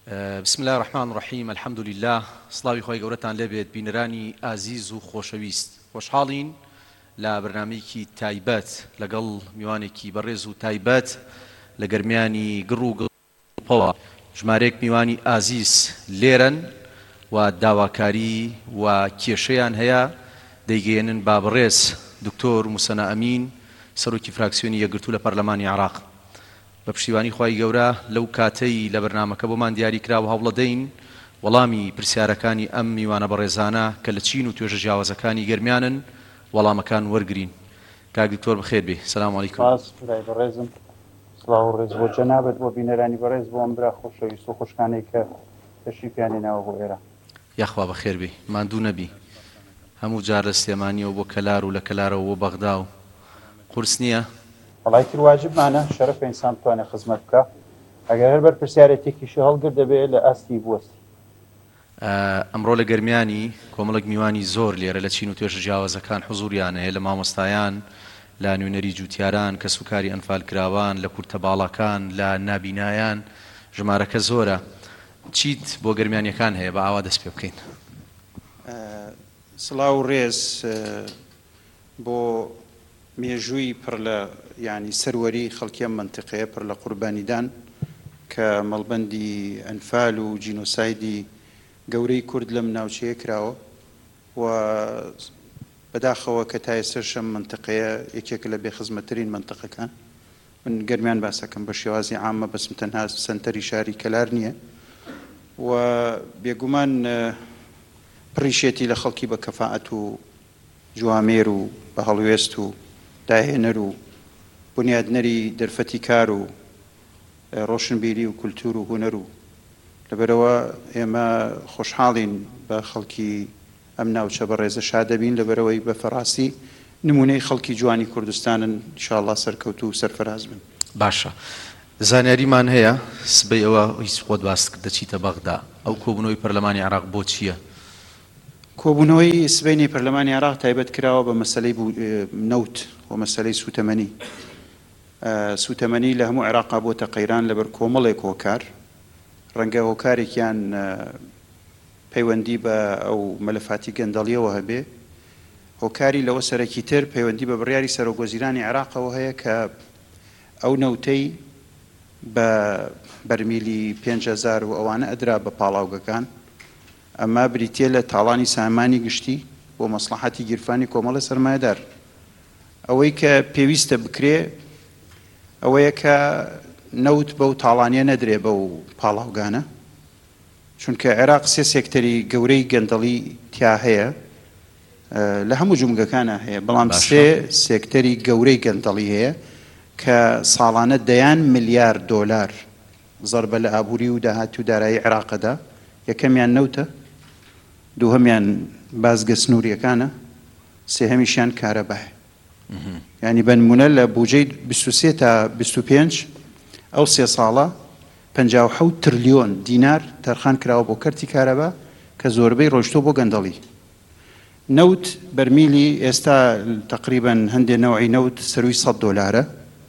بسم الله الرحمن الرحیم الحمد لله سڵاوی خۆی گەورەتان لێبێت بینەرانی ئازیز و خۆشەویست خۆشحاڵین لە بەرنامەیەکی تایبەت لەگەڵ میوانێکی بەڕێز و تایبەت لە گەرمیانی گڕ و گڵپەوە ژمارەیەک میوانی ئازیز لێرەن و داواکاری و کێشەیان هەیە دەیگەێنن با بەڕێز دکتۆر موسەنا ئەمین سەرۆکی فراکسیۆنی یەکگرتوو لە پەرلەمانی عێراق بە پشتیوانی خی گەورە لەو کاتەی لە بەرنامەکە بۆمان دیاری کرا و هەوڵەدەین وەڵامی پرسیارەکانی ئەم میوانە بەڕێزانە کە لە چین و توێژە جیاوازەکانی گەرمیانن وەڵامەکان وەرگرین. کاک دکتۆر بەخێر بێ. سەلام عەلیکوم. بەڕێزم سڵاو و ڕێز بۆ جەنابەت بۆ بینەرانی بەڕێز بۆ ئەم برا خۆشەویست و خۆشکانەی کە تەشریفیانێناوە بۆ ئێرە. یاخوا بەخێر بێ ماندوو نەبی هەموو جار لە سلێمانیەوە بۆ کەلار و لە کەلارەوە بۆ بەغدا و قورس نییە وڵای تر واجبمانە شەرەفە ئینسان بتوانێت خزمەت بکە ئەگەر هەر بەر پرسیارەتێکیشی هەڵگر دەبێت لە ئاستی بوەستی. ئەمڕۆ لە گەرمیانی کۆمەڵک میوانی زۆر لێرە لە چین و توێژە جیاوازەکان حوزوریان هەیە لە مامۆستایان لە نوێنەری جوتیاران کە سوکاری ئەنفال کراوان لە کورتەباڵەکان لە نابینایان ژمارەکە زۆرە. چیت بۆ گەرمیانیەکان هەیە بە ئاوا دەست پێ بکەین؟ سڵاو و ڕێز بۆ مێژووی پڕ لە ینی سەروەری خەڵکی ئەم منتیقەیە پڕ لە قوربانیدان کە مەڵبەندی ئەنفال و جینۆسایدی گەورەی کورد لەم ناوچەیە کراوە و بەداخەوە کە تا ئێستاش ئەم منتیقەیە یەکێکە لە بێخزمەترین منتیقەکان. من گەرمیان باسەکەم بە شێوازی عامە بەسم تەنها سەنتەری شاری کەلار نییە و بێگومان پڕیشێتی لە خەڵکی بە کەفاعەت و جوامێر و بە هەڵوێست و داهێنەر و بنیادنەری دەرفەتی کار و ڕۆشنبیری و کولتور و هونەر و لەبەرەوە ئێمە خۆشحاڵین بە خەڵکی ئەم ناوچە بە ڕێزە شادەبین لەبەرەوەی بە فەڕاستی نمونەی خەڵکی جوانی کوردستانن ئینشاءڵڵا سەرکەوتو و سەرفەراز بن. باشە زانیاریمان هەیە سبەی ئەوە هیچ خۆت باس دەچیتە بەغدا ئەو کۆبوونەوەی پەرلەمانی عێراق بۆ چییە؟ کۆبوونەوەی سبەینی پەرلەمانی عێراق تایبەت کراوە بە مەسەلەی نەوت و مەسەلەی سوتەمەنی. سوتەمەنی لە هەموو عێراقا بۆتە قەیران لەبەر کۆمەڵێک هۆکار ڕەنگە هۆکارێکیان پەیوەندی بە ئەو مەلەفاتی گەندەڵیەوە هەبێ هۆکاری لەوە سەرەکی تر پەیوەندی بە بڕیاری سەرۆکوەزیرانی عێراقەوە هەیە کە ئەو نەوتەی بە بەرمیلی 5,000 و ئەوانە ئەدرا بە پاڵاوگەکان ئەمە بریتیە لە تاڵانی سامانی گشتی بۆ مەسلحەتی گیرفانی کۆمەڵە سەرمایەدار. ئەوەی کە پێویستە بکرێ ئەوەیە کە نەوت بەو تاڵانیە نەدرێ بەو پاڵاوگانە چونکە عێراق سێ سێکتەری گەورەی گەندەڵی تیا هەیە لە هەموو جومگەکانە هەیە بەڵام سێ سێکتەری گەورەی گەندەڵی هەیە کە ساڵانە دەیان ملیار دۆلار زەربە لە ئابووری و داهاتی و دارایی عێراقەدا. یەکەمیان نەوتە، دووهەمیان بازگە سنووریەکانە، سێهەمیشیان کارەبایە. ینی بە نمونە لە بودجەی 23 تا 25 ئەو سێ ساڵە 57 تریلیۆن دینار تەرخان کراوە بۆ کەرتی کارەبا کە زۆربەی ڕۆیشتۆ بۆ گەندەڵی. نەوت بەرمیلی ئێستا تقریبەن هەندێ نەوعی نەوت سەروی $100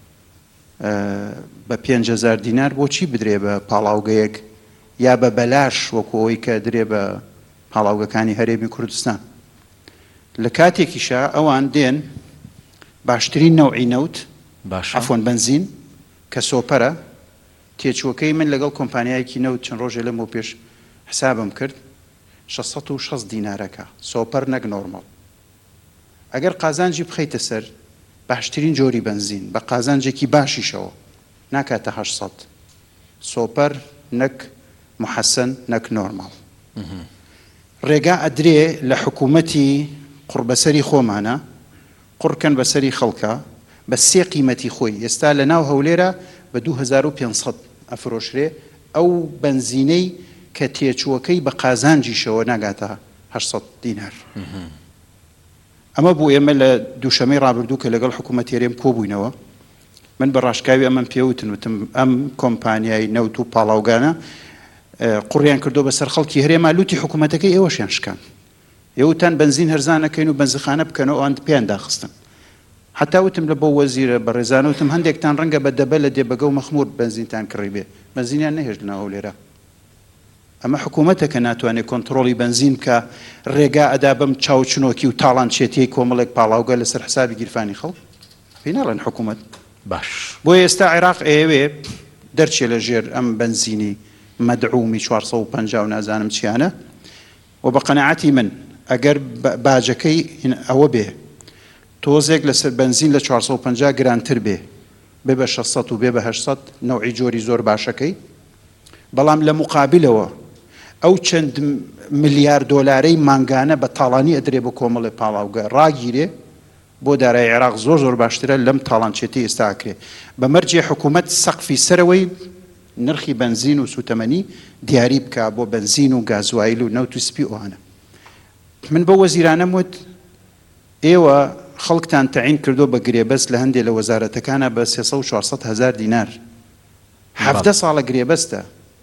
بە 5,000 دینار بۆچی بدرێ بە پاڵاوگەیەک یا بە بەلاش وەکۆی کە درێ بە پاڵاوگەکانی هەرێمی کوردستان. لە کاتێکیشا ئەوان دێن باشترین نەوعی نەوت عەفوەن بنزین کە سۆپەرە تێچووەکەی من لەگەڵ کۆمپانیایەکی نەوت چەند ڕۆژێ لەمەوە پێش حسابم کرد 660 دینارەکە سۆپەر نەک نۆرمەڵ. ئەگەر قازانجی بخەیتە سەر باشترین جۆری بنزین بە قازانجێکی باشیشەوە ناکاتە 800 سۆپەر نەک محەسەن نەک نۆرماڵ. ڕێگا ئەدرێ لە حکوومەتی قوربەسەری خۆمانە قڕکەن بەسەری خەڵکە بە سێ قیمەتی خۆی ئێستا لە ناو هەولێرە بە 2500 ئەفرۆشرێ ئەو بنزینەی کە تێچووەکەی بە قازانجیشەوە ناگاتە 800 دینار. ئەمە بوو ئێمە لە دووشەمەی ڕابردوو کە لەگەڵ حکوومەت هێرێم کۆبووینەوە من بە ڕاشکاوی ئەمەم پێوتن وتم ئەم کۆمپانیای نەوت و پاڵاوگانە قوڕیان کردو بەسەر خەڵکی هەرێما لوتی حکوومەتەکەی ئێوەشیان شکان ئێوەتان بنزین هەرزانەکەین و بنزخانە بکەنەوە ئەوان پێیان داخستن. حتا وتم لە بۆ وەزیرە بەڕێزانە وتم هەندێکتان ڕەنگە بە دەبە لە دێبەگە و مەخمور بنزینتان کڕی بێ بنزینیان نەهێشت لەناو هەولێرە ئەمە حکوومەتە کە ناتوانێت کۆنتترۆلی بنزین بکە ڕێگا ئەدا بەم چاوچنۆکی و تاڵان چێتیەی کۆمەڵێک پاڵاوگە لەسەر حسابی گیرفانی خەڵک پێی ناڵێن حکوومەت باش بۆ ئێستا عێراق ئێوێ دەرچێ لە ژێر ئەم بنزینی مەدعومی 450 نازانم چیانە و بە قەنەعەتی من ئەگەر باجەکەی ئەوە بێ تۆزێک لەسەر بنزین لە 450 گرانتر بێ بێ بە 600 و بێ بە 800 نەوعی جۆری زۆر باشەکەی بەڵام لە مقابلەوە ئەو چەند ملیار دۆلارەی مانگانە بە تاڵانی ئەدرێ بە کۆمەڵی پاڵاوگە ڕاگیرێ بۆ دارای عێراق زۆر زۆر باشترە لەم تاڵانچێتی ئێستا ئەکرێ بە مەرجێ حکوومەت سەقفی سەرەوەی نرخی بنزین و سوتەمەنی دیاری بکە بۆ بنزین و گازوایل و نەوت و سپی ئەوانە من بە وەزیرانەم وت ئێوە خەڵکتان تەعین کردو بە گرێبەست لە هەندێک لە وەزارەتەکانە بە 300 و 400 هزار دینار 17 ساڵە گرێبەستە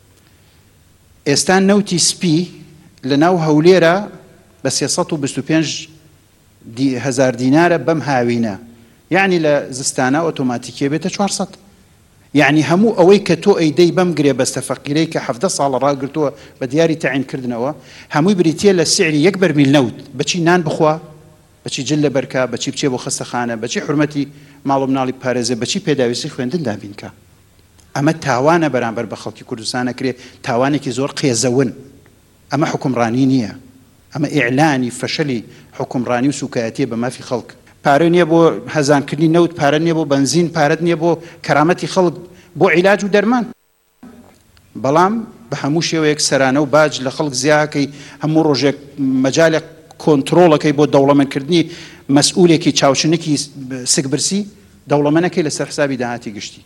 ئێستا نەوتی سپی لە ناو هەولێرە بە 325 هزار دینارە بەم هاوینە یعنی لە زستانە ئۆتۆماتیکێ بێتە 400 یعنی هەموو ئەوەی کە تۆ ئەیدەی بەم گرێبەستە فەقیرەی کە 17 ساڵە ڕاگرتووە بە دیاری تەعینکردنەوە هەمووی بریتیە لە سعری 1 بەرمیل نەوت بەچی نان بخوا بەچی جل لە بەرکە بەچی بچێ بۆ خستەخانە بەچی حرمەتی ماڵ و مناڵی پارێزە بەچی پێداویستی خوێندن دابینکە ئەمە تاوانە بەرامبەر بە خەڵکی کوردستان ئەکرێ تاوانێکی زۆر قێزەون ئەمە حکومڕانی نییە ئەمە ئیعلانی فەشەلی حکومڕانی و سوکایەتیە بە مافی خەڵک پارە نییە بۆ هەزانکردنی نەوت پارە نییە بۆ بنزین پارەت نییە بۆ کەرامەتی خەڵک بۆ عیلاج و دەرمان بەڵام بە هەموو شێوەیەک سەرانە و باج لە خەڵک زیاکەی هەموو ڕۆژێک مەجالێک کۆنتترۆڵەکەی بۆ دەوڵەمەندکردنی مەسئولێکی چاوچنێکی سگبرسی دەوڵەمەنەکەی لەسەر حسابی داهاتی گشتی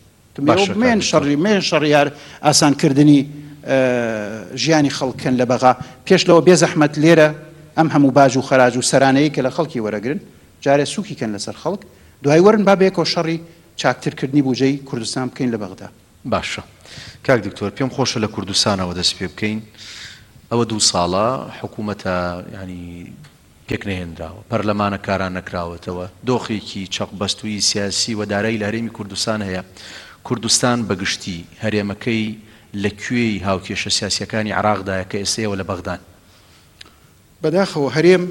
مێن شەڕیار ئاسانکردنی ژیانی خەڵکن لە بەغا پێش لەوە بێ زەحمەت لێرە ئەم هەموو باج و خەراج و سەرانەیە کە لە خەڵکی وەرەگرن جارێ سووکی کەن لەسەر خەڵک دوای وەرن با بێکەوە شەڕی چاکترکردنی بودجەی کوردستان بکەین لە بەغدا باشە کاک دکتۆر پێم خۆشە لە کوردستانەوە دەست پێ بکەین ئەوە 2 ساڵە حکوومەتە ینی پێک نەهێنراوە پەرلەمانە کاران نەکراوەتەوە دۆخێکی چەقبەستووی سیاسی و دارایی لە هەرێمی کوردستان هەیە کوردستان بەگشتی هەرێمەکەی لەکوێی هاوکێشە سیاسیەکانی عێراقدایە کە ئێستەیەوە لە بەغدان بەداخەوە هەرێم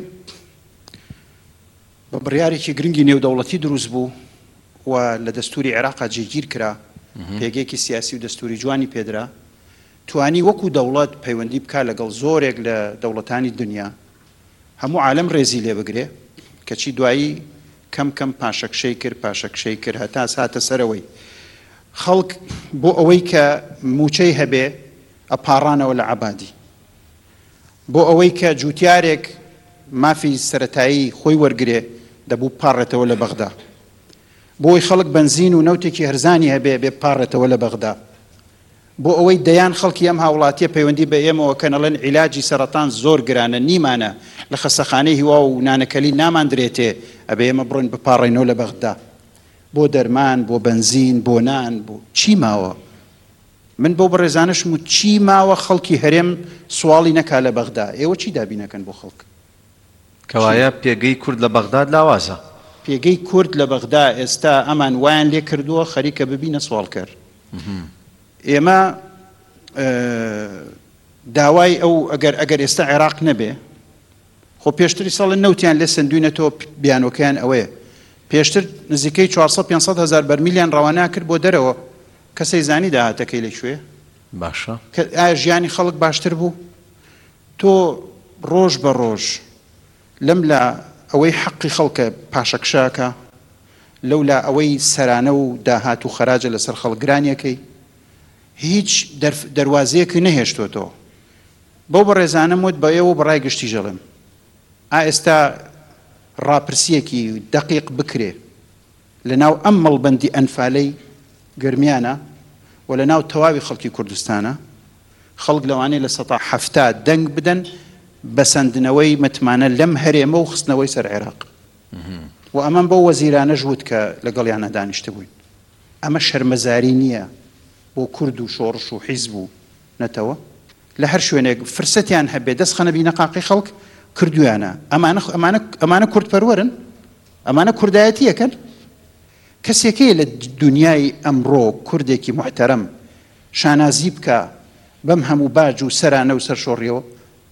بە بڕیارێکی گرنگی نێودەوڵەتی دروست بوو و لە دەستوری عێراقا جێگیر کرا پێگەیەکی سیاسی و دەستوری جوانی پێدرا توانی وەکو دەوڵەت پەیوەندی بکات لەگەڵ زۆرێک لە دەوڵەتانی دنیا هەموو عالم ڕێزی لێ بگرێ کەچی دوایی کەم کەم پاشەکشەی کرد هەتا هاتە سەرەوەی خەڵک بۆ ئەوەی کە موچەی هەبێ ئەپاڕانەوە لە عەبادی بۆ ئەوەی کە جوتیارێک مافی سەرەتایی خۆی وەرگرێ دەبوو پاڕێتەوە لە بەغدا بۆی خەڵک بنزین و نەوتێکی هەرزانی هەبێ بێ پاڕێتەوە لە بەغدا بۆ ئەوەی دەیان خەڵکی ئەم هاوڵاتیە پەیوەندی بە ئێمەوە کە نەڵێن عیلاجی سەرەتان زۆر گرانە نیمانە لە خەستەخانەی هیوا و نانەکەلی ناماندرێتێ ئەبێ ئێمە بڕۆین بپاڕێنەوە لە بەغدا بۆ دەرمان بۆ بنزین بۆ نان بۆ چی ماوە من بۆ بەڕێزانشم و چی ماوە خەڵکی هەرێم سواڵی نەکا لە بەغدا ئێوە چی دابینەکەن بۆ خەڵک کەوایە پێگەی کورد لە بەغداد لاوازە پێگەی کورد لە بەغدا ئێستا ئەمان وایان لێ کردووە خەریکە ببینە سوالکەر ئێمە داوای ئەو ئەگەر ئێستا عێراق نەبێ خۆ پێشتری ساڵە نەوتیان لێ سندوینەتەوە بیانۆکەیان ئەوەیە پێشتر نزیکەی 400-500 هزار بەرمیلیان ڕەوانە کرد بۆ دەرەوە کەسەی زانی داهاتەکەی لەکوێ باشە کە ئایا ژیانی خەڵک باشتر بوو تۆ ڕۆژ بە ڕۆژ لەم لە ئەوەی حەقی خەڵکە پاشەکشاکە لەو لا ئەوەی سەرانە و داهات و خەراجە لەسەر خەڵگرانیەکەی هیچ دەواازەیەکی نەهێشتوێتەوە بەو بەڕێزانم وت بە ئێوە بەڕای گشتی ژەڵم ئێستا ڕاپرسیەکی دقیق بکرێ لە ناو ئەم مەڵبەندی ئەنفالەی گرمیانە و لە ناو تەواوی خەڵکی کوردستانە خەڵک لەوانەیە لە 170 دەنگ بدەن بەسەندنەوەی متمانە لەم هەرێمە و خستنەوەی سەر عێراق و ئەمەم بۆ وەزیرانە ژوت کە لەگەڵیانە دانیشتە بووین ئەمە شەرمەزاری نییە بۆ کورد و شۆڕش و حیزب و نەتەوە لە هەر شوێنێک فرسەتیان هەبێ دەستخەنە بینەقاقی خەڵک کردویانە ئەمانە کوردپەروەرن ئەمانە کوردایەتیەکەن کەسێکەیە لە دنیای ئەمڕۆ کوردێکی محتەرەم شانازی بکە بەم هەموو باج و سەرانە و سەرشۆڕیەوە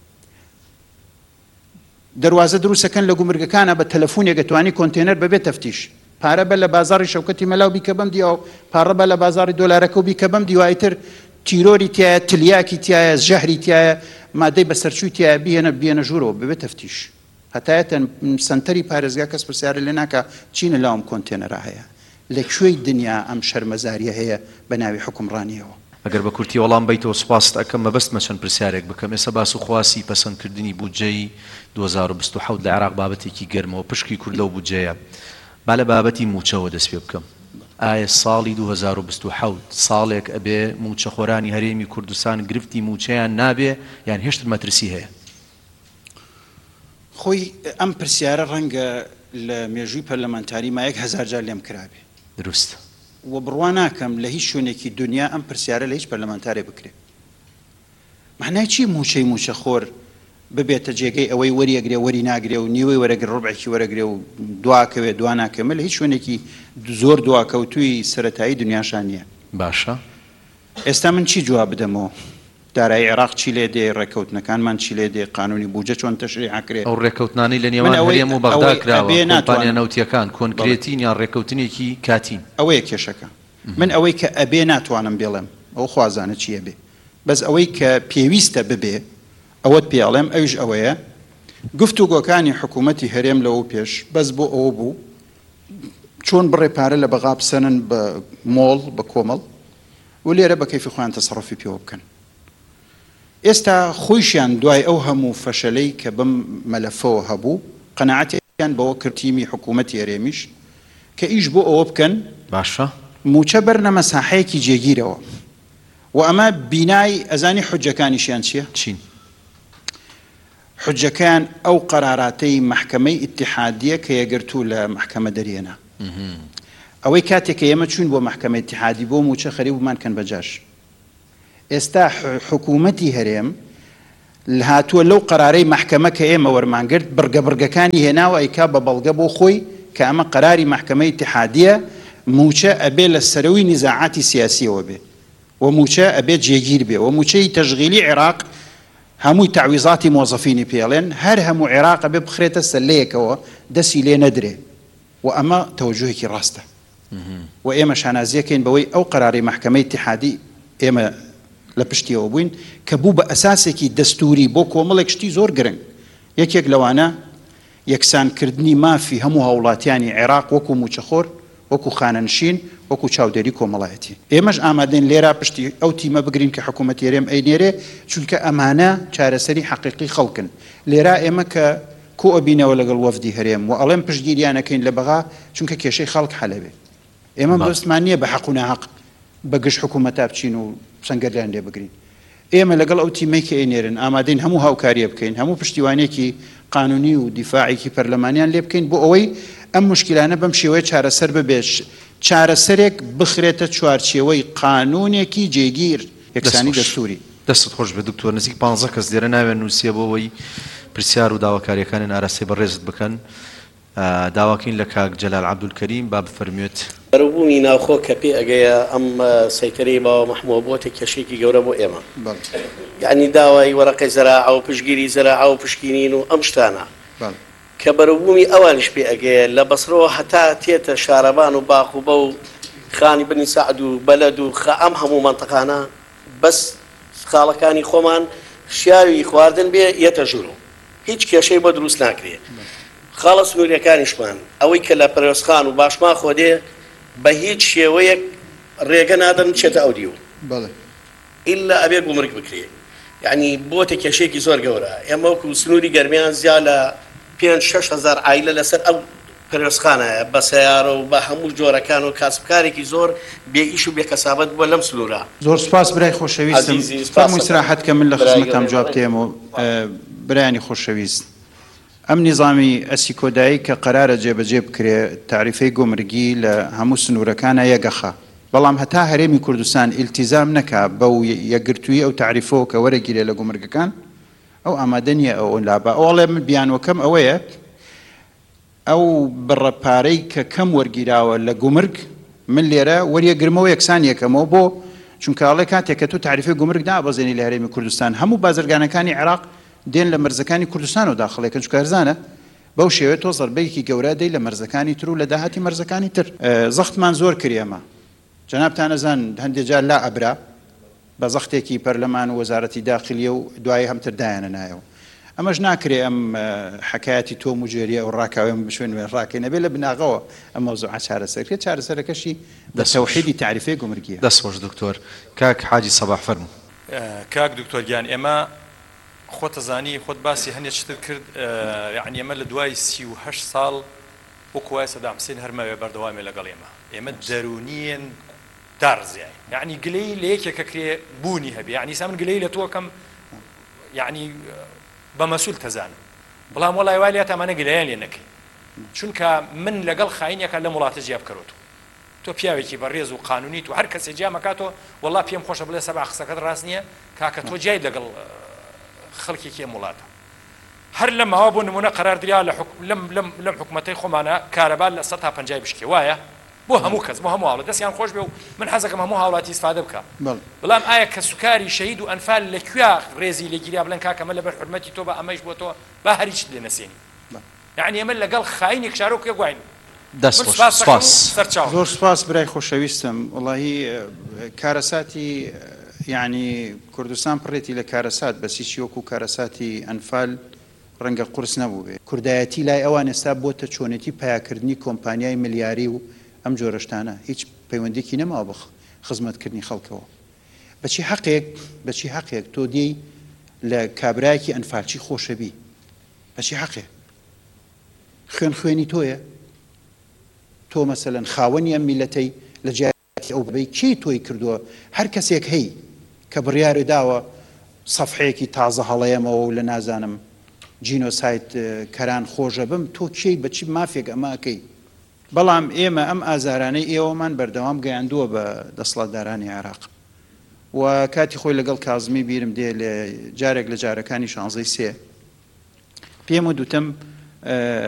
دەواازە دروستەکەن لە گومرگەکانە بە تەلەفۆنێک دەتوانی کۆنتێنەر بەبێت تەفتیش پارە بە لە بازاری شەوکەتی مەلاو بیکە بەم دیوە و پارە بە لە بازاری دۆلارەکە و بیکە بەم دیوایتر تیرۆری تایە تلیاکی تایە ژەهری تایە مادەی بەسەرچووی تایە بێنە ژوورەوە ببێت تەفتیش هەتایەتە سنتەری پارێزگا کەس پرسیارە لێ ناکە چینە لاوم کۆنتێنەرە هەیە لەکوێی دنیا ئەم شەرمەزاریە هەیە بە ناوی حکومڕانیەوە ئەگەر بە کورتی وەڵام بیتەوە سوپاست ئەەکەم مەبەستمە چەند پرسیارێک بکەم ئێستا باس و خواسی پەسەندکردنی بودجەی 2027 لە عێراق بابەتێکی گەرمەوە پشکی کورد لەو بودجەیە با لە بابەتی موچەوە دەست پێ بکەم ئایا ساڵی 2027 ساڵێک ئەبێ موچەخۆرانی هەرێمی کوردستان گرفتی موچەیان نابێ یان هێشتر مەترسی هەیە خۆی ئەم پرسیارە ڕەنگە لە مێژووی پەرلەمانتاری ما 1000 جار لێم کرابێ دروست و بڕوا ناکەم لە هیچ شوێنێکی دنیا ئەم پرسیارە لە هیچ پەرلەمانتارێ بکرێ معنای چی موچەی موچەخۆر ببێتە جێگەی ئەوەی وەریەگرێ وەری ناگرێ و نیوەی وەرەگرێ ڕۆبعێکی وەرەگرێ و دواکەوێ دوا ناکەمە لە هیچ شوێنێکی زۆر دواکەوتووی سەرەتایی دنیاشان نییە باشە ئێستا من چی جواب بدەمەوە دارایی عێراق چی لێ دێ ڕێکەوتنەکانمان چی لێ دێ قانونی بوجە چۆن تەشریعکرێ ئەو ڕێکەوتنانی لە نێوان هەرێم و بەغدا کراوە کۆمپانیا نەوتیەکان کۆنکرێتین یان ڕێکەوتنێکی کاتین ئەوەیە کێشەکە من ئەوەی کە ئەبێ ناتوانم بێڵێم ئەو خوازانە چیە بێ بەس ئەوەی کە پێویستە ببێ ئەوەت پێڵێم ئەویش ئەوەیە گفتوگۆکانی حکوومەتی هەرێم لەوە پێش بەس بۆ ئەوە بوو چۆن بڕێ پارە لە بەغا بسەنن بە مۆڵ بە کۆمەڵ و لێرە بە کەیفی خۆیان تەسەڕەفی پێوە بکەن ئێستا خۆیشیان دوای ئەو هەموو فەشەلەی کە بم مەلەفەوە هەبوو قەنەعەتیان بەوە کردتیمی حکوومەتی هەرێمیش کە ئیش بۆ ئەوە بکەن باشە موچە بەرنە مەساحەیەکی جێگیرەوە و ئەمە بینای ئەزانی حجەکانیشیان چییە؟ چین حجەکان ئەو قەراراتەی مەحکەمەی ئیتیحادیە کە یەگرتوو لە مەحکەمە دەرێنا ئەوەی کاتێک کە ئێمە چوون بۆ مەحکەمەی ئیتیحادی بۆ موچە خەریبمان کەن بەجاش ئێستا حکوومەتی هەرێم هاتووە لەو قەرارەی مەحکەمە کە ئێمە وەرمانگرت بڕگەبڕگەکانی هێناوە ئەیکا بە بەڵگە بۆ خۆی کە ئەمە قەراری مەحکەمەی ئیتیحادیە موچە ئەبێ لە سەرەوەی نیزاعاتی سیاسیەوە بێ و موچە ئەبێ جێگیر بێ و موچەی تەشغیلی عێراق هەمووی تعویزاتی مۆزەفینی پێڵێن هەر هەموو عێراق ئەبێ بخرێتە سەلەیەکەوە دەستی لێ نەدرێ و ئەمە تەوەجوهێکی ڕاستە و ئێمە شانازیەکەین بەوەی ئەو قەراری مەحکەمەی ئیتیحادی ئێمە لە پشتیەوە بووین کە بوو بە ئەساسێکی دەستوری بۆ کۆمەڵێک شتی زۆر گرنگ یەکێک لەوانە یەکسانکردنی مافی هەموو هاوڵاتیانی عێراق وەکو موچەخۆر وەکو خانەنشین وەکو چاودێری کۆمەڵایەتی ئێمەش ئامادەین لێرە پشتی ئەو تیمە بگرین کە حکوومەتی هەرێم ئەینێرێ چونکە ئەمانە چارەسەری حەقیقی خەڵکن لێرە ئێمە کە کۆ ئەبینەوە لەگەڵ وەفدی هەرێم و ئەڵێم پشتگیریانەکەین لە بەغا چونکە کێشەی خەڵک حەلەبێ ئێمە بەستمان نییە بە حەق و ناحەق بەگشت حکوومەتا بچین و سەنگەریان لێ بگرین ئێمە لەگەڵ ئەو تیمەی کە ئێنێرن ئامادەین هەموو هاوکاریە بکەین هەموو پشتیوانێکی قانونی و دیفاعێکی پەرلەمانیان لێ بکەین بۆ ئەوەی ئەم مشکلانە بەم شێوەیە چارەسەر ببێت چارەسەرێک بخرێتە چوارچێوەی قانونێکی جێگیر یەکسانی دەستوری دەست خۆش بە دکتۆر نزیک 15 کەس لێرە ناوێن نووسیە بۆەوەی پرسیار و داواکاریەکانی ئاراسی بەڕێزت بکەن داواکەین لە کاک جەلال عەبدولکەریم با بفەرموێت بەروبوومی ناوخۆ کە پێ ئەگەیە ئەم سەیتەرەی باوە مەحمووە بۆتە کێشێکی گەورە بۆ ئێمە یعنی داوای وەرەقەی زەراعە و پشگیری زەراعە و پشکینین و ئەم شتانە کە بەروبوومی ئەوانش پێ ئەگەیە لە بەسرەوە هەتا تێتە شارەبان و باخ و بە و خانی بنی سەعد و بەلەد و ئەم هەموو مەنتەقانە بەس خاڵەکانی خۆمان شیاوی خواردن بێ یەتە ژوورۆ هیچ کێشەی بۆ دروست ناکرێت خاڵە سنووریەکانیشمان ئەوەی کە لە پەرۆسخان و باشما خۆدێ بە هیچ شێوەیەک ڕێگە نادەن چێتە ئەو دیوە ئیلا ئەبێ گومرگ بکرێ یعنی بۆتە کێشێکی زۆر گەورە ئێمە وەکو سنووری گەرمیان زیاد لە 5-6 هزار عایلە لەسەر ئەو پەرۆسخانە بە سەیارە و بە هەموو جۆرەکان و کاسبکارێکی زۆر بێ ئیش و بێکەسابەت بووە لەم سنوورە زۆر سپاس برای خۆشەویستم فەرمووی سراحەت کە من لە خزمەتام جواب دێم و برایانی خۆشەویست ئەم نیظامی ئەسی کۆدایی کە قەرارە جێبەجێ بکرێ تعریفەی گۆمرگی لە هەموو سنوورەکانە یەگەخە بەڵام هەتا هەرێمی کوردستان ئیلتیزام نەکا بەو یەکگرتووی ئەو تعریفەوە کە وەرەگیرێ لە گۆمرگەکان ئەو ئامادە نییە ئەو لابە ئەوڵێ من بیانوەکەم ئەوەیە ئەو بڕەپارەی کە کەم وەرگیراوە لە گومرگ من لێرە وەریەگرمەوە یەکسان یەکەمەوە بۆ چونکە ئەڵێ کاتێک کە تو تعریفی گومرگ دابەزێنی لە هەرێمی کوردستان هەموو بازرگانەکانی عێراق دێن لە مەرزەکانی کوردستان و داخڵێکن چونکە هەرزانە بەو شێوەیە تۆ زەربەیەکی گەورە دەی لە مەرزەکانی تر و لە داهاتی مەرزەکانی تر زەختمان زۆر کردی ئەمە جەنابتان ئەزان هەندێک جار لا ئەبرا بە زەختێکی پەرلەمان و وەزارەتی داخلیە و دوای هەمتر دایانە نایەوە ئەمەش ناکرێ ئەم حکایەتی تۆ مجێریە و ڕاکاوێم بشوێن ڕاکەی نەبێت لە بناغەوە ئەم مەوزوعە چارەسەرکرێت چارەسەرەکەشی بە تەوحیدی تعریفەی گومرگیە. دەستخۆش دکتۆر. کاک حاجی سەباح فەرموو. کاک دکتۆر گیان ئێمە خۆتە زانی خۆت باسی هەندێک شتر کرد یعنی ئێمە لە دوای 38 ساڵ وەکوای سەدام حوسێن هەرمەوێ بەردەوامێ لەگەڵ ئێمە دەرونیەن دارزیای یعنی گلەی لە یەکێکە کرێ بوونی هەبێ یعنی سا من گلەی لە تۆکەم یعنی بە مەسوول تەزانم بەڵام وەڵای وای لێت ئەمانە گلەیان لێ نەکەی چونکە من لەگەڵ خاینێکە لە وڵاتە جیاب کەوتو تۆ پیاوێکی بەڕێز و قانونیت و هەر کەسێ جیا مەکاتەوە وەڵا پێم خۆشە بڵێ سەبا قسەکەت ڕاست نییە کاکە تۆ جای لەگەڵ خەڵکێکی ئەم وڵاتە هەر لەماوە بۆ نمونە قەراردریا لەم حکومەتەی خۆمانە کارەبا لە 150 بشکێ وایە بۆ هەموو کەس بۆ هەموو هاوڵات دەستیان خۆش بێ و من حەزەکەم هەموو هاوڵاتی استفادە بکە بەڵام ئایا کە سوکاری شەهید و ئەنفال لەکوێ ڕێزی لێگیریا بڵێن کاکەمە لەبەر حورمەتی تۆ بە ئەمەش بۆ تۆ با هەریچ لێ نەسێنی یعنی ئەمە لەگەڵ خاینێک شارۆک یەکوین. زۆر سپاس برای خۆشەویستم وڵاهی کارەساتی یعنی کوردستان پڕێتی لە کارەسات بەسیچی وەکو کارەساتی ئەنفال ڕەنگە قورس نەبوو بێ کوردایەتی لای ئەوان ئێستا بۆتە چۆنێتی پیاکردنی کۆمپانیای ملیاری و ئەم جۆرەشتانە هیچ پەیوەندێکی نەماوە بە خزمەتکردنی خەڵکەوە بەچی حەقێک تۆ دێی لە کابرایەکی ئەنفالچی خۆشەبی بەچی حەقێ خوێنی تۆیە تۆ مەسەلەن خاوەنی ئەم میلەتەی لە جیاتی ئەو بەبەی کێی تۆی کردووە هەر کەسێک هەی کە بڕیارە داوە سەفحەیەکی تازە هەڵەیەمەوە و لە نازانم جینۆسایت کەران خۆشە بم تۆ کێی بەچی مافێک ئەماکەی بەڵام ئێمە ئەم ئازارانەی ئێوەمان بەردەوام گەیاندووە بە دەسەڵاتدارانی عێراق و کاتی خۆی لەگەڵ کازمی بیرم دێ لە جارێک لە جارەکانی 16 پێم و دوتم